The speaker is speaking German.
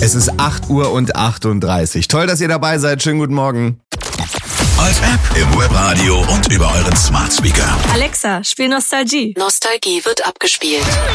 Es ist 8:38 Uhr. Toll, dass ihr dabei seid. Schönen guten Morgen. Als App, im Webradio und über euren Smart Speaker. Alexa, spiel Nostalgie. Nostalgie wird abgespielt.